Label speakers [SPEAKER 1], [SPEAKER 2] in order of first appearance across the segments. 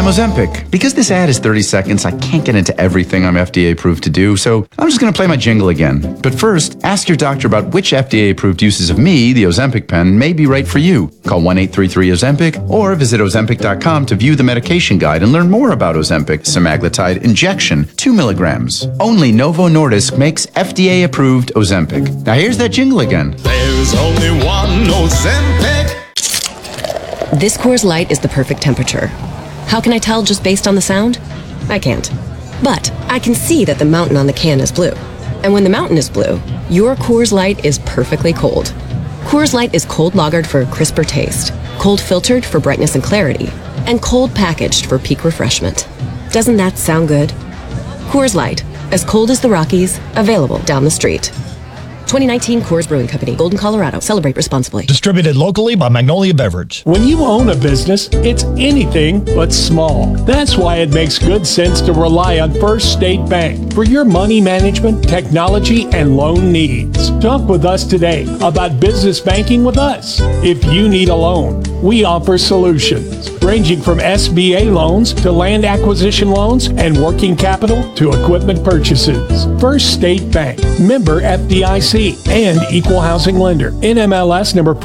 [SPEAKER 1] I'm Ozempic. Because this ad is 30 seconds, I can't get into everything I'm FDA approved to do, so I'm just going to play my jingle again. But first, ask your doctor about which FDA approved uses of me, the Ozempic pen, may be right for you. Call 1-833-OZEMPIC or visit Ozempic.com to view the medication guide and learn more about Ozempic semaglutide injection, 2 milligrams. Only Novo Nordisk makes FDA approved Ozempic. Now here's that jingle again.
[SPEAKER 2] There's only one Ozempic.
[SPEAKER 3] This Coors Light is the perfect temperature. How can I tell just based on the sound? I can't. But I can see that the mountain on the can is blue. And when the mountain is blue, your Coors Light is perfectly cold. Coors Light is cold lagered for a crisper taste, cold filtered for brightness and clarity, and cold packaged for peak refreshment. Doesn't that sound good? Coors Light, as cold as the Rockies, available down the street. 2019 Coors Brewing Company, Golden, Colorado. Celebrate responsibly.
[SPEAKER 4] Distributed locally by Magnolia Beverage.
[SPEAKER 5] When you own a business, it's anything but small. That's why it makes good sense to rely on First State Bank for your money management, technology, and loan needs. Talk with us today about business banking with us. If you need a loan, we offer solutions ranging from SBA loans to land acquisition loans and working capital to equipment purchases. First State Bank, member FDIC, and equal housing lender. NMLS number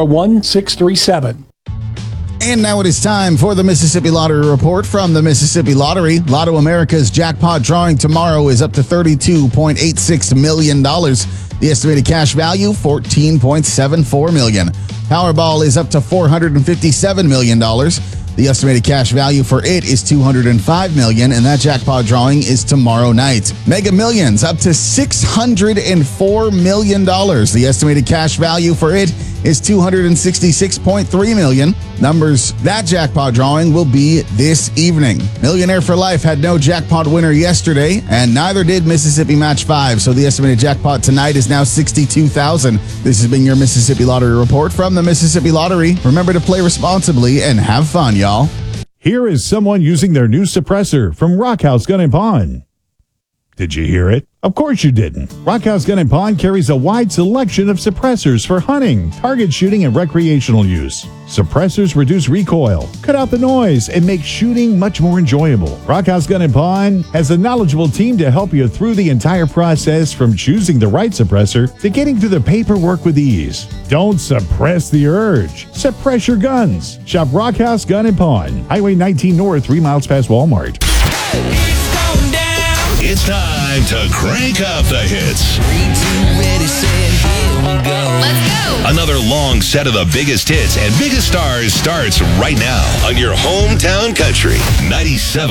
[SPEAKER 5] 401637.
[SPEAKER 6] And now it is time for the Mississippi Lottery Report from the Mississippi Lottery. Lotto America's jackpot drawing tomorrow is up to $32.86 million. The estimated cash value, $14.74 million. Powerball is up to $457 million. The estimated cash value for it is $205 million, and that jackpot drawing is tomorrow night. Mega Millions up to $604 million. The estimated cash value for it is $266.3 million. Numbers that jackpot drawing will be this evening. Millionaire for Life had no jackpot winner yesterday, and neither did Mississippi Match 5, so the estimated jackpot tonight is now $62,000. This has been your Mississippi Lottery Report from the Mississippi Lottery. Remember to play responsibly and have fun, y'all.
[SPEAKER 7] Here is someone using their new suppressor from Rockhouse Gun & Pawn. Did you hear it? Of course you didn't. Rockhouse Gun & Pawn carries a wide selection of suppressors for hunting, target shooting, and recreational use. Suppressors reduce recoil, cut out the noise, and make shooting much more enjoyable. Rockhouse Gun & Pawn has a knowledgeable team to help you through the entire process, from choosing the right suppressor to getting through the paperwork with ease. Don't suppress the urge. Suppress your guns. Shop Rockhouse Gun & Pawn, Highway 19 North, 3 miles past Walmart.
[SPEAKER 8] It's time to crank up the hits.
[SPEAKER 9] 3, 2, ready, set, here we go.
[SPEAKER 8] Let's go. Another long set of the biggest hits and biggest stars starts right now on your hometown country 97.